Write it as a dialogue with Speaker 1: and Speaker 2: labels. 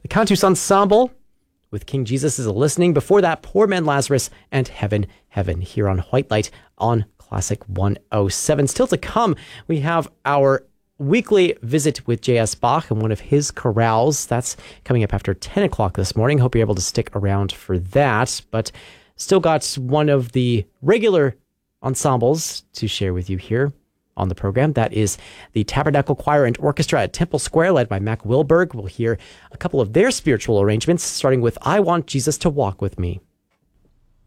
Speaker 1: The Cantus Ensemble with King Jesus is a Listening. Before that, Poor Man Lazarus and Heaven, Heaven here on White Light on Classic 107. Still to come, we have our weekly visit with J.S. Bach and one of his chorales. That's coming up after 10 o'clock this morning. Hope you're able to stick around for that. But still got one of the regular ensembles to share with you here on the program. That is the Tabernacle Choir and Orchestra at Temple Square, led by Mac Wilberg. We'll hear a couple of their spiritual arrangements, starting with I Want Jesus to Walk With Me.